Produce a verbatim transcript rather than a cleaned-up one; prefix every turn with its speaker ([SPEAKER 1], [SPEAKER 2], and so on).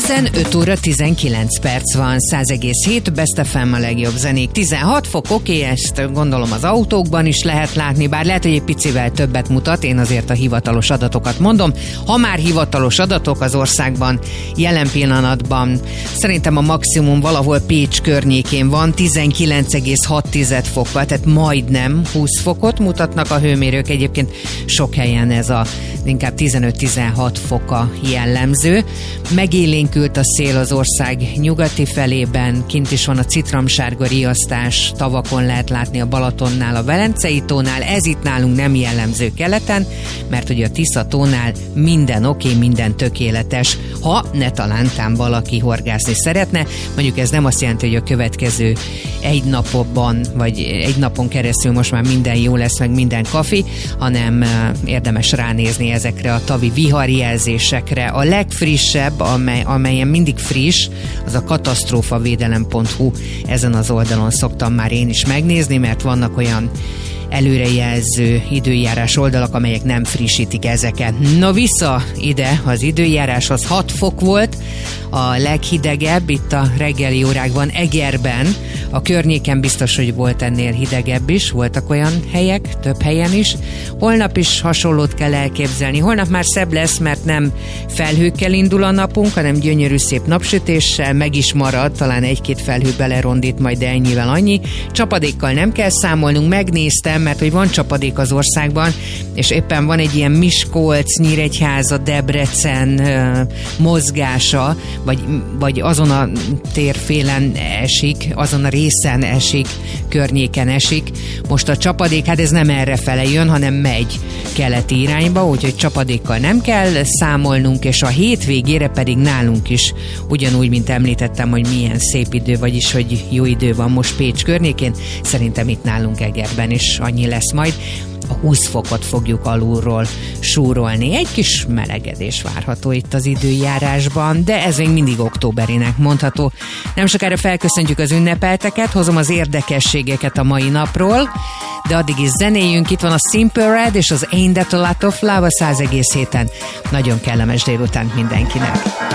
[SPEAKER 1] tizenöt óra tizenkilenc perc van, száz egész hét, Best ef em a legjobb zenék. tizenhat fok, oké, ezt gondolom az autókban is lehet látni, bár lehet, hogy egy picivel többet mutat, én azért a hivatalos adatokat mondom. Ha már hivatalos adatok az országban jelen pillanatban, szerintem a maximum valahol Pécs környékén van, tizenkilenc egész hat fokkal, tehát majdnem húsz fokot mutatnak a hőmérők, egyébként sok helyen ez a inkább tizenöt-tizenhat foka jellemző. Megélénkült a szél az ország nyugati felében, kint is van a citromsárga riasztás, tavakon lehet látni a Balatonnál, a Velencei tónál, ez itt nálunk nem jellemző keleten, mert ugye a Tisza tónál minden oké, okay, minden tökéletes, ha ne talántán valaki horgászni szeretne, mondjuk ez nem azt jelenti, hogy a következő egy napban, vagy egy napon keresztül most már minden jó lesz, meg minden kafi, hanem érdemes ránézni ezekre a tavi viharjelzésekre. A legfrissebb, amely, amelyen mindig friss, az a katasztrófavédelem pont hu, ezen az oldalon szoktam már én is megnézni, mert vannak olyan előrejelző időjárás oldalak, amelyek nem frissítik ezeket. No, vissza ide az időjáráshoz. hat fok volt a leghidegebb itt a reggeli órákban Egerben. A környéken biztos, hogy volt ennél hidegebb is, voltak olyan helyek, több helyen is. Holnap is hasonlót kell elképzelni. Holnap már szebb lesz, mert nem felhőkkel indul a napunk, hanem gyönyörű szép napsütéssel, meg is marad, talán egy-két felhő belerondít, majd ennyivel annyi. Csapadékkal nem kell számolnunk, megnéztem, mert hogy van csapadék az országban, és éppen van egy ilyen Miskolc, Nyíregyháza, Debrecen uh, mozgása, vagy, vagy azon a térfélen esik, azon a részen esik, környéken esik. Most a csapadék, hát ez nem errefele jön, hanem megy keleti irányba, úgyhogy csapadékkal nem kell számolnunk, és a hétvégére pedig nálunk is ugyanúgy, mint említettem, hogy milyen szép idő, vagyis hogy jó idő van most Pécs környékén, szerintem itt nálunk Egerben is annyi lesz majd. A húsz fokot fogjuk alulról súrolni. Egy kis melegedés várható itt az időjárásban, de ez még mindig októberinek mondható. Nem sokára felköszöntjük az ünnepelteket, hozom az érdekességeket a mai napról, de addig is zenéjünk. Itt van a Simple Red és az Ain't That a Lot of Love a száz egész héten. Nagyon kellemes délutánt mindenkinek.